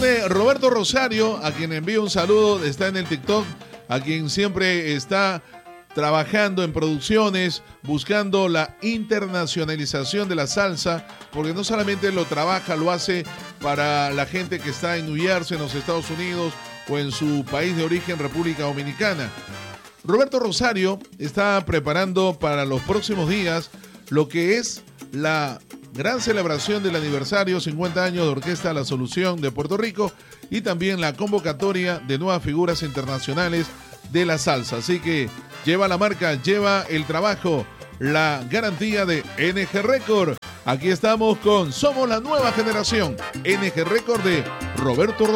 de Roberto Rosario, a quien envío un saludo, está en el TikTok, a quien siempre está trabajando en producciones, buscando la internacionalización de la salsa, porque no solamente lo trabaja, lo hace para la gente que está en New Jersey, en los Estados Unidos, o en su país de origen, República Dominicana. Roberto Rosario está preparando para los próximos días lo que es la gran celebración del aniversario 50 años de Orquesta La Solución de Puerto Rico y también la convocatoria de nuevas figuras internacionales de la salsa. Así que lleva la marca, lleva el trabajo, la garantía de NG Record. Aquí estamos con Somos la Nueva Generación, NG Record de Roberto Rosario.